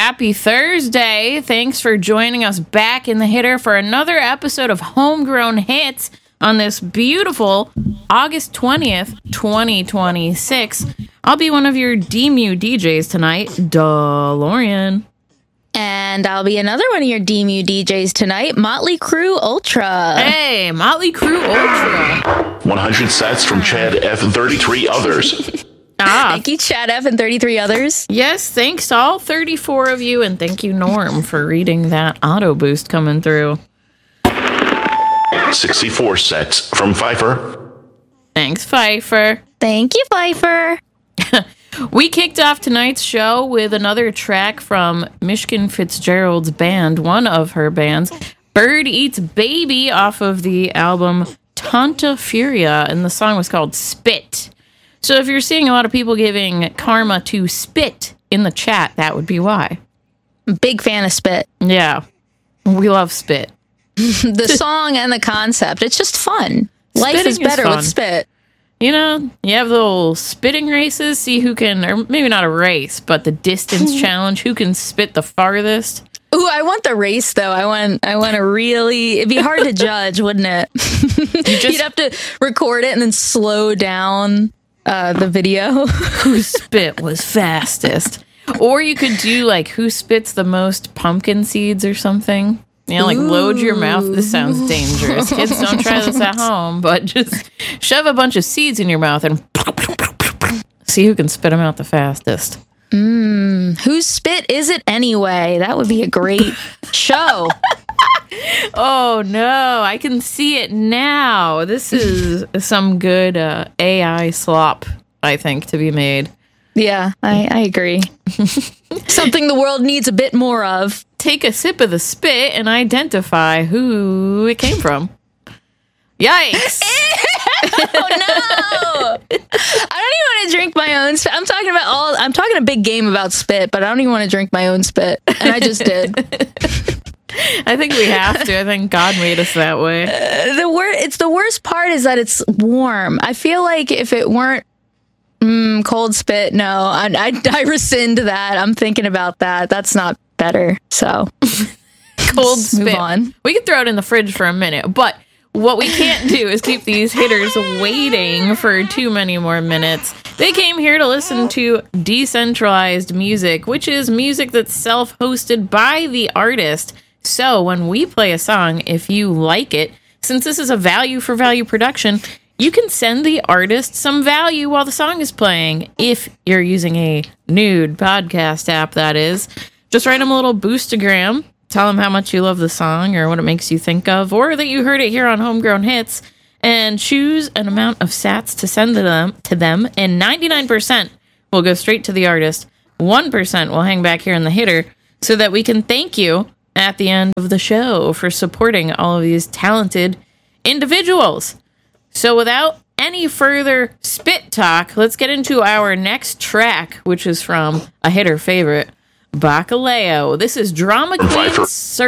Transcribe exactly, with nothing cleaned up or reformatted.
Happy Thursday. Thanks for joining us back in the hitter for another episode of Homegrown Hits on this beautiful August twentieth, twenty twenty-six. I'll be one of your D M U D Js tonight, DeLorean. And I'll be another one of your D M U D Js tonight, Motley Crue Ultra. Hey, Motley Crue Ultra. one hundred sets from Chad F and thirty-three others. Ah. Thank you, Chad F and thirty-three others. Yes, thanks to all thirty-four of you, and thank you, Norm, for reading that auto boost coming through. sixty-four sets from Pfeiffer. Thanks, Pfeiffer. Thank you, Pfeiffer. We kicked off tonight's show with another track from Michigan Fitzgerald's band, one of her bands, Bird Eats Baby, off of the album Tanta Furia, and the song was called Spit. So if you're seeing a lot of people giving karma to Spit in the chat, that would be why. Big fan of Spit. Yeah, we love Spit. The song and the concept, it's just fun. Life Spitting is better is fun. with Spit. You know, you have the little spitting races, see who can, or maybe not a race, but the distance challenge, who can spit the farthest. Ooh, I want the race though. I want I want to really, it'd be hard to judge, wouldn't it? You just, You'd have to record it and then slow down uh, the video. who spit was fastest. Or you could do like who spits the most pumpkin seeds or something. You know, like Ooh. Load your mouth. This sounds dangerous. Kids, don't try this at home, but just shove a bunch of seeds in your mouth and see who can spit them out the fastest. Mm, whose spit is it anyway? That would be a great show. Oh, no. I can see it now. This is some good uh, A I slop, I think, to be made. Yeah, I, I agree. Something the world needs a bit more of. Take a sip of the spit and identify who it came from. Yikes. Oh, no. I don't even want to drink my own spit. I'm talking about all, I'm talking a big game about spit, but I don't even want to drink my own spit. And I just did. I think we have to. I think God made us that way. Uh, the wor- It's the worst part is that it's warm. I feel like if it weren't mm, cold spit, no, I, I, I rescind that. I'm thinking about that. That's not better. So cold spit. Move on. We can throw it in the fridge for a minute, but what we can't do is keep these hitters waiting for too many more minutes. They came here to listen to decentralized music, which is music that's self-hosted by the artist. So when we play a song, if you like it, since this is a value for value production, you can send the artist some value while the song is playing. If you're using a nude podcast app, that is. Just write them a little boostagram. Tell them how much you love the song or what it makes you think of, or that you heard it here on Homegrown Hits, and choose an amount of sats to send to them, to them, and ninety-nine percent will go straight to the artist. one percent will hang back here in the hitter so that we can thank you at the end of the show for supporting all of these talented individuals. So without any further spit talk, let's get into our next track, which is from a hitter favorite, Bacalao. This is Drama Queen Circus.